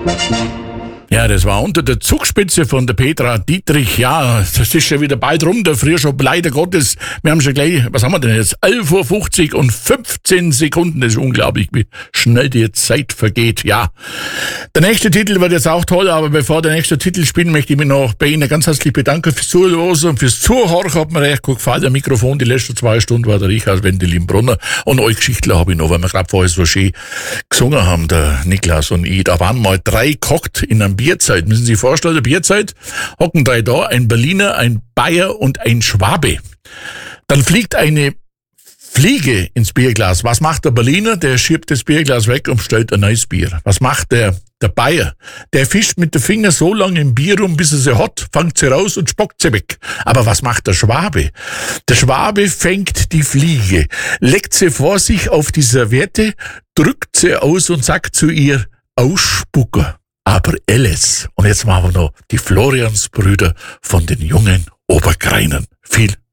Ja, das war unter der Zugspitze von der Petra Dietrich. Ja, das ist schon wieder bald rum, der Früh schon, leider Gottes. Wir haben schon gleich, was haben wir denn jetzt? 11:50 und 15 Sekunden. Das ist unglaublich, wie schnell die Zeit vergeht. Ja, der nächste Titel wird jetzt auch toll, aber bevor der nächste Titel spielt, möchte ich mich noch bei Ihnen ganz herzlich bedanken fürs Zuhören und fürs Zuhören. Hat mir recht gut gefallen. Der Mikrofon, die letzten 2 Stunden war der Richard Wendelin-Brunner. Und euch Geschichtler habe ich noch, weil wir gerade vorher so schön gesungen haben, der Niklas und ich. Da waren mal 3 gehockt in einem Bierzeit. Müssen Sie sich vorstellen, der Bierzeit hocken 3 da, ein Berliner, ein Bayer und ein Schwabe. Dann fliegt eine Fliege ins Bierglas. Was macht der Berliner? Der schiebt das Bierglas weg und stellt ein neues Bier. Was macht der Bayer? Der fischt mit den Fingern so lange im Bier rum, bis er sie hat, fängt sie raus und spuckt sie weg. Aber was macht der Schwabe? Der Schwabe fängt die Fliege, legt sie vor sich auf die Serviette, drückt sie aus und sagt zu ihr, ausspucken. Aber Alice. Und jetzt machen wir noch die Floriansbrüder von den jungen Oberkreinen. Viel